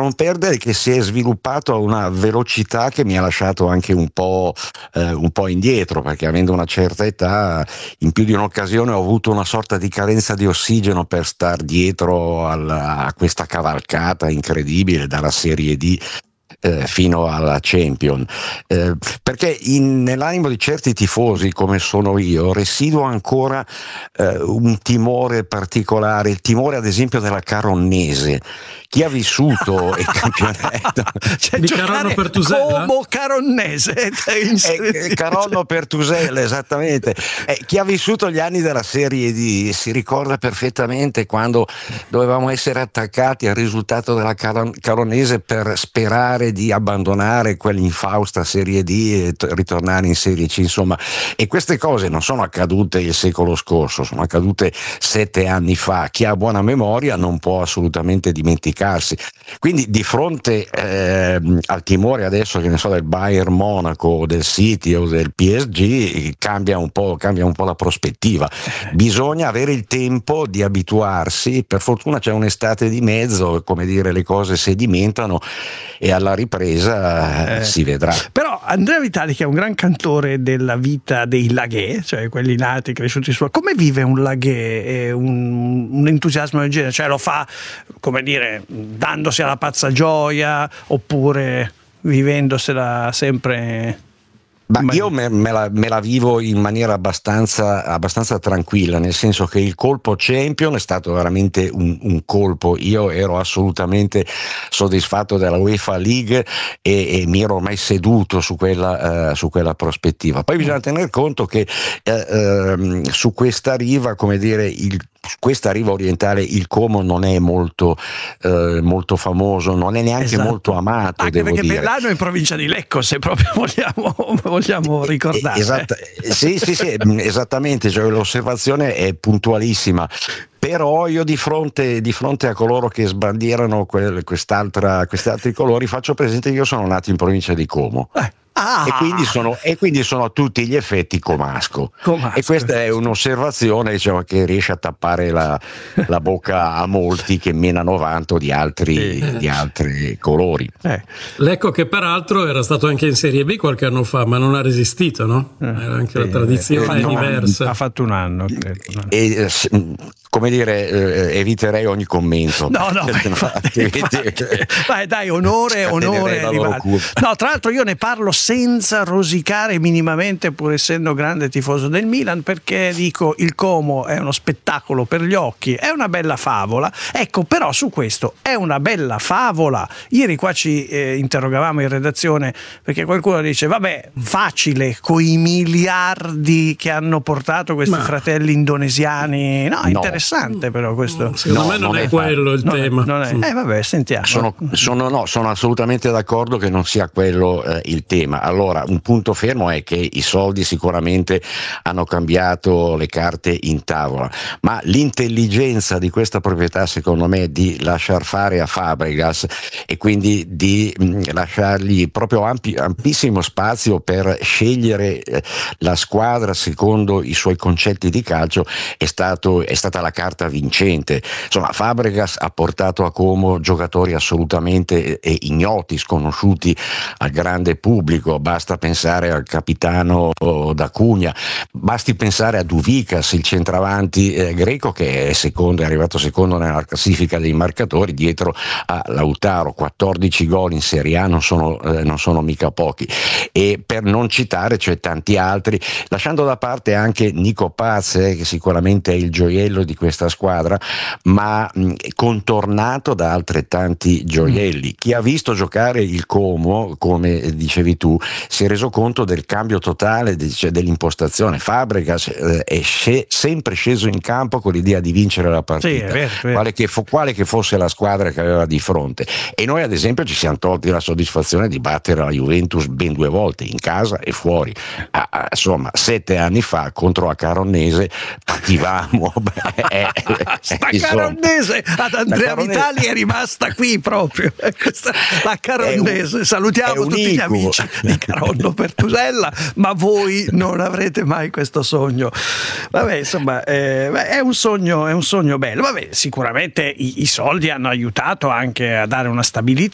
non perdere che si è sviluppato a una velocità che mi ha lasciato anche un po' indietro, perché avendo una certa età in più di un'occasione ho avuto una sorta di carenza di ossigeno per star dietro a questa cavalcata incredibile dalla Serie D fino alla Champion, perché nell'animo di certi tifosi come sono io residua ancora un timore particolare, il timore ad esempio della Caronnese. Chi ha vissuto il campionato cioè, di Caronno Pertusella, come Caronnese Caronno Pertusella, esattamente. Chi ha vissuto gli anni della Serie D si ricorda perfettamente quando dovevamo essere attaccati al risultato della Caronnese per sperare di abbandonare quell'infausta Serie D e ritornare in Serie C, insomma. E queste cose non sono accadute il secolo scorso, sono accadute 7 anni fa. Chi ha buona memoria non può assolutamente dimenticarsi. Quindi di fronte al timore adesso, che ne so, del Bayern Monaco, del City o del PSG, cambia un po' la prospettiva. Bisogna avere il tempo di abituarsi. Per fortuna c'è un'estate di mezzo, come dire, le cose sedimentano e alla ripresa si vedrà. Però Andrea Vitali, che è un gran cantore della vita dei laghè, cioè quelli nati, cresciuti su, come vive un laghè, un entusiasmo del genere? Cioè lo fa, come dire, dandosi alla pazza gioia oppure vivendosela sempre? Ma io me la vivo in maniera abbastanza tranquilla, nel senso che il colpo Champion è stato veramente un colpo. Io ero assolutamente soddisfatto della UEFA League e mi ero ormai seduto su quella prospettiva. Poi bisogna tener conto che su questa riva, come dire, questa riva orientale, il Como non è molto famoso, non è neanche molto amato, anche devo perché dire. Bellano è in provincia di Lecco, se proprio vogliamo ricordare. Sì, esattamente, cioè, l'osservazione è puntualissima. Però io di fronte a coloro che sbandierano quest'altri colori faccio presente che io sono nato in provincia di Como. E quindi sono a tutti gli effetti comasco. E questa è un'osservazione, diciamo, che riesce a tappare la bocca a molti che menano vanto di altri colori. Lecco, che peraltro era stato anche in Serie B qualche anno fa, ma non ha resistito, no? Era anche la tradizione è diversa. Ha fatto un anno, credo. Come dire, eviterei ogni commento. No, dai, onore no, tra l'altro io ne parlo senza rosicare minimamente, pur essendo grande tifoso del Milan, perché dico il Como è uno spettacolo per gli occhi, è una bella favola. Ecco, però su questo è una bella favola. Ieri qua ci interrogavamo in redazione perché qualcuno dice vabbè, facile coi miliardi che hanno portato questi fratelli indonesiani. No, interessante però questo. Secondo me non è quello il tema. Vabbè, sentiamo. Sono assolutamente d'accordo che non sia quello il tema. Allora, un punto fermo è che i soldi sicuramente hanno cambiato le carte in tavola, ma l'intelligenza di questa proprietà, secondo me, di lasciar fare a Fabregas e quindi di lasciargli proprio ampissimo spazio per scegliere la squadra secondo i suoi concetti di calcio è stata la carta vincente. Insomma, Fabregas ha portato a Como giocatori assolutamente ignoti, sconosciuti al grande pubblico. Basta pensare al capitano D'Acunha, basti pensare a Douvikas, il centravanti greco, che è arrivato secondo nella classifica dei marcatori dietro a Lautaro. 14 gol in Serie A non sono mica pochi, e per non citare cioè tanti altri, lasciando da parte anche Nico Paz, che sicuramente è il gioiello di questa squadra, ma contornato da altrettanti gioielli. Chi ha visto giocare il Como, come dicevi tu, si è reso conto del cambio totale dell'impostazione. Fabregas è sempre sceso in campo con l'idea di vincere la partita, quale che fosse la squadra che aveva di fronte, e noi ad esempio ci siamo tolti la soddisfazione di battere la Juventus ben 2 volte, in casa e fuori. Insomma, 7 anni fa contro la Caronnese pativamo. Caronnese ad Andrea Vitali è rimasta qui proprio. La Caronnese, salutiamo tutti gli amici di Caronno Pertusella, ma voi non avrete mai questo sogno. Vabbè, insomma, è un sogno bello. Vabbè, sicuramente i soldi hanno aiutato anche a dare una stabilità